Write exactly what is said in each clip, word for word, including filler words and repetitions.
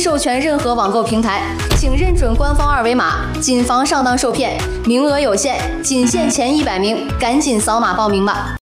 授权任何网购平台，请认准官方二维码，谨防上当受骗，名额有限，仅限前一百名，赶紧扫码报名吧！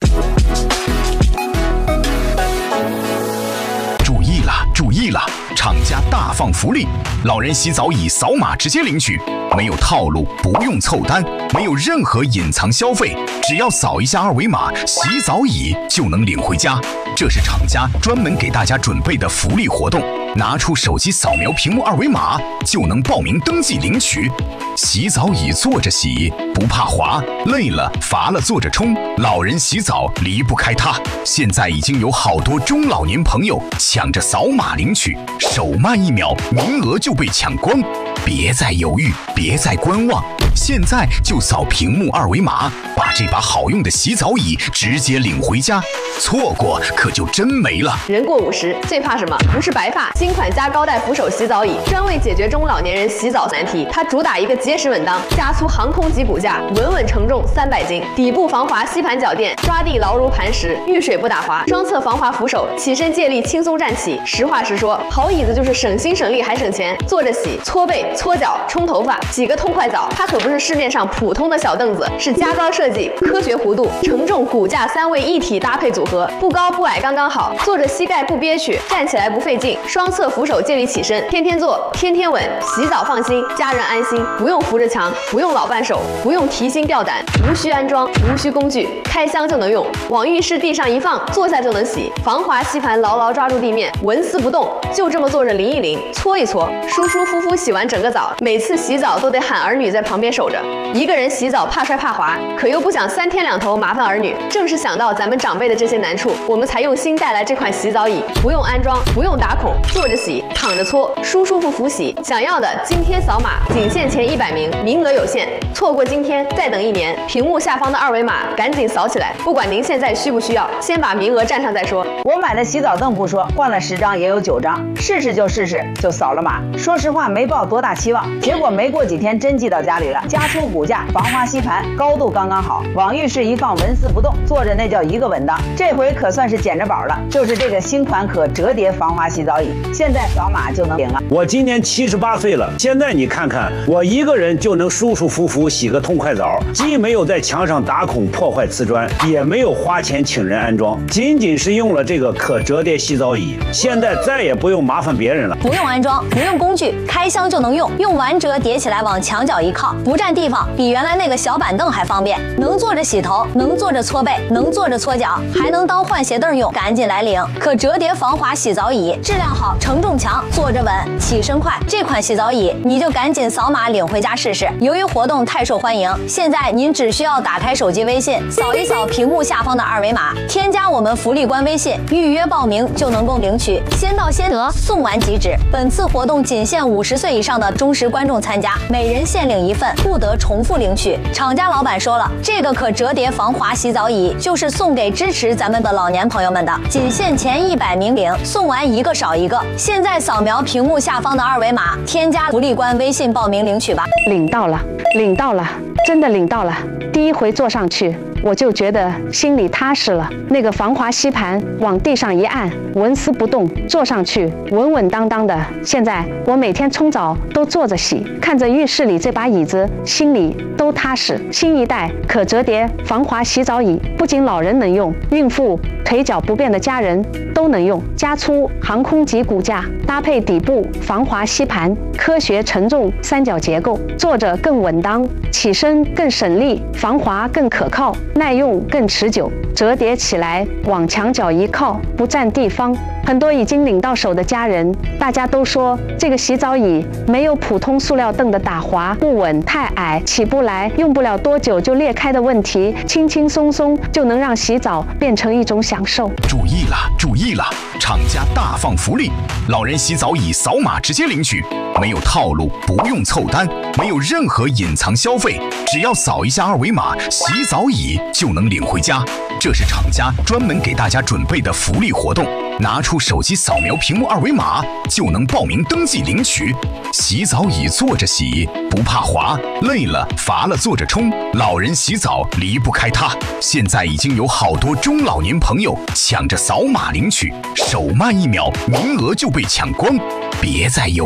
注意了，注意了！厂家大放福利，老人洗澡椅扫码直接领取，没有套路，不用凑单，没有任何隐藏消费，只要扫一下二维码，洗澡椅就能领回家。这是厂家专门给大家准备的福利活动，拿出手机扫描屏幕二维码就能报名登记领取。洗澡椅坐着洗，不怕滑，累了乏了坐着冲，老人洗澡离不开它。现在已经有好多中老年朋友抢着扫码领取，手慢一秒，名额就被抢光。别再犹豫，别再观望，现在就扫屏幕二维码，把这把好用的洗澡椅直接领回家。错过可就真没了。 人过五十，最怕什么？不是白发。新款加高带扶手洗澡椅，专为解决中老年人洗澡难题。它主打一个结实稳当，加粗航空级骨架，稳稳承重三百斤。底部防滑吸盘脚垫，抓地牢如磐石，遇水不打滑。双侧防滑扶手，起身借力轻松站起。实话实说，好椅子就是省心省力还省钱。坐着洗，搓背、搓脚、冲头发，洗个痛快澡。它可不是市面上普通的小凳子，是加高设计、科学弧度、承重骨架三位一体搭配组合，不高不矮刚刚好，坐着膝盖不憋屈，站起来不费劲。双侧扶手借力起身，天天坐，天天稳，洗澡放心，家人安心，不用扶着墙，不用老伴手，不用提心吊胆，无需安装，无需工具，开箱就能用，往浴室地上一放，坐下就能洗。防滑吸盘牢牢抓住地面，纹丝不动，就这么坐着淋一淋，搓一搓，舒舒服服洗完整个澡。每次洗澡都得喊儿女在旁边守着，一个人洗澡怕摔怕滑，可又不想三天两头麻烦儿女。正是想到咱们长辈的这些难处，我们才用心带来这款洗澡椅，不用安装，不用打孔，坐着洗，躺着搓，舒舒服服洗。想要的今天扫码，仅限前一百名，名额有限，错过今天再等一年。屏幕下方的二维码赶紧扫起来，不管您现在需不需要，先把名额占上再说。 我买的洗澡凳不说，换了十张也有九张，试试就试试，就扫了码。说实话没抱多大期望，结果没过几天真寄到家里了。加粗骨架，防滑吸盘，高度刚刚好，往浴室一放纹丝不动，坐着那叫一个稳当。这回可算是捡着宝了，就是这个新款可折叠防滑洗澡椅，现在扫码就能领了。 我今年七十八岁了，现在你看看，我一个人就能舒舒服服洗个痛快澡，既没有在墙上打孔破坏瓷砖，也没有花钱请人安装，仅仅是用了这个可折叠洗澡椅，现在再也不用麻烦别人了。 不用安装，不用工具，开箱就能用，用完折叠起来往墙角一靠，不占地方，比原来那个小板凳还方便，能坐着洗头，能坐着搓背，能坐着搓脚，还能当换鞋凳用，赶紧来领！可折叠防滑洗澡椅，质量好，承重强，坐着稳，起身快。这款洗澡椅你就赶紧扫码领回家试试。由于活动太受欢迎，现在您只需要打开手机微信，扫一扫屏幕下方的二维码，添加我们福利官微信，预约报名就能够领取，先到先得，送完即止。本次活动仅限五十岁以上的忠实观众参加，每人限领一份，不得重复领取。厂家老板说了，这个可折叠防滑洗澡椅就是送给支持咱们的老年朋友们的，仅限前一百名领，送完一个少一个。现在扫描屏幕下方的二维码，添加福利官微信报名领取吧。 领到了，领到了，真的领到了。第一回坐上去，我就觉得心里踏实了。那个防滑吸盘往地上一按，纹丝不动，坐上去稳稳当当的。现在我每天冲澡都坐着洗，看着浴室里这把椅子，心里都踏实。新一代可折叠防滑洗澡椅，不仅老人能用，孕妇、腿脚不便的家人都能用。加粗航空级骨架，搭配底部防滑吸盘，科学承重三角结构，坐着更稳当，起身更省力，防滑更可靠，耐用更持久。折叠起来往墙角一靠，不占地方。很多已经领到手的家人，大家都说这个洗澡椅没有普通塑料凳的打滑、不稳、太矮、起不来、用不了多久就裂开的问题，轻轻松松就能让洗澡变成一种享受。 注意了，注意了！厂家大放福利，老人洗澡椅扫码直接领取，没有套路，不用凑单，没有任何隐藏消费，只要扫一下二维码，洗澡椅就能领回家。这是厂家专门给大家准备的福利活动，拿出手机扫描屏幕二维码就能报名登记领取。洗澡椅坐着洗，不怕滑，累了乏了坐着冲，老人洗澡离不开它。现在已经有好多中老年朋友抢着扫码领取，手慢一秒，名额就被抢光。别再犹